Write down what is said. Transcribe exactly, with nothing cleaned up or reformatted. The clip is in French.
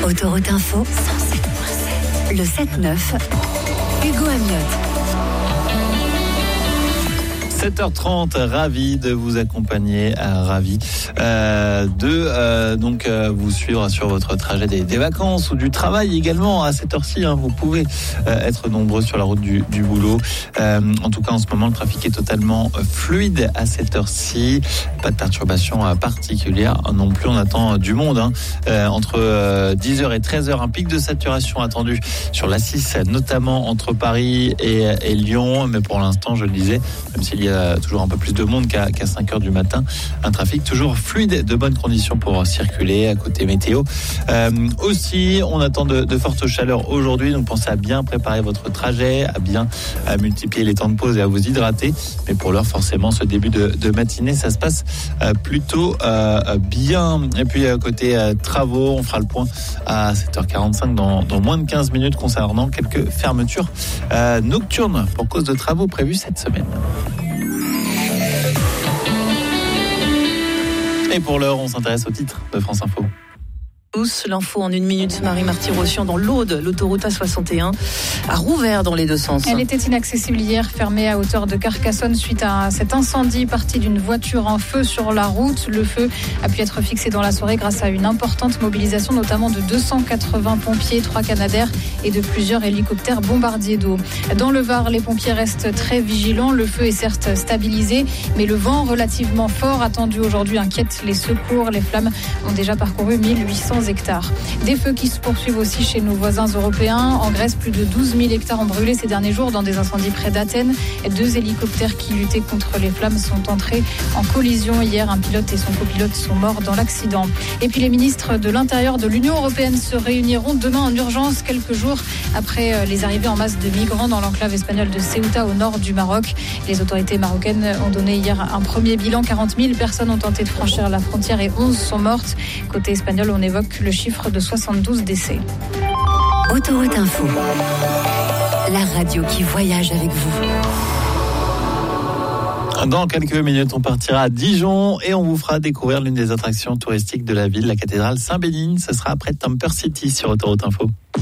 Autoroute Info, cent sept virgule sept. Le sept neuf, Hugo Amiot. sept heures trente, ravi de vous accompagner, euh, ravi euh, de euh, donc euh, vous suivre sur votre trajet des, des vacances ou du travail également à cette heure-ci. Hein, vous pouvez euh, être nombreux sur la route du, du boulot. Euh, en tout cas, en ce moment, le trafic est totalement fluide à cette heure-ci. Pas de perturbation euh, particulière non plus. On attend du monde hein, euh, entre euh, dix heures et treize heures. Un pic de saturation attendu sur l'A six, notamment entre Paris et, et Lyon. Mais pour l'instant, je le disais, même s'il y a toujours un peu plus de monde qu'à, qu'à cinq heures du matin. Un trafic toujours fluide, de bonnes conditions pour circuler. À côté météo euh, aussi, on attend de, de fortes chaleurs aujourd'hui, donc pensez à bien préparer votre trajet, à bien à multiplier les temps de pause et à vous hydrater. Mais pour l'heure, forcément, ce début de, de matinée, ça se passe euh, plutôt euh, bien. Et puis à côté euh, travaux, on fera le point à sept heures quarante-cinq dans, dans moins de quinze minutes concernant quelques fermetures euh, nocturnes pour cause de travaux prévus cette semaine. Et pour l'heure, on s'intéresse au titre de France Info. L'info en une minute, Marie Marty-Rossian dans l'Aude, l'autoroute A soixante et un a rouvert dans les deux sens. Elle était inaccessible hier, fermée à hauteur de Carcassonne suite à cet incendie parti d'une voiture en feu sur la route. Le feu a pu être fixé dans la soirée grâce à une importante mobilisation, notamment de deux cent quatre-vingts pompiers, trois Canadair et de plusieurs hélicoptères bombardiers d'eau. Dans le Var, les pompiers restent très vigilants. Le feu est certes stabilisé, mais le vent relativement fort attendu aujourd'hui inquiète les secours. Les flammes ont déjà parcouru mille huit cents hectares. Des feux qui se poursuivent aussi chez nos voisins européens. En Grèce, plus de douze mille hectares ont brûlé ces derniers jours dans des incendies près d'Athènes. Deux hélicoptères qui luttaient contre les flammes sont entrés en collision hier. Un pilote et son copilote sont morts dans l'accident. Et puis les ministres de l'Intérieur de l'Union européenne se réuniront demain en urgence, quelques jours après les arrivées en masse de migrants dans l'enclave espagnole de Ceuta au nord du Maroc. Les autorités marocaines ont donné hier un premier bilan. quarante mille personnes ont tenté de franchir la frontière et onze sont mortes. Côté espagnol, on évoque le chiffre de soixante-douze décès. Autoroute Info, la radio qui voyage avec vous. Dans quelques minutes, on partira à Dijon et on vous fera découvrir l'une des attractions touristiques de la ville, la cathédrale Saint-Bénigne. Ce sera après Temper City sur Autoroute Info.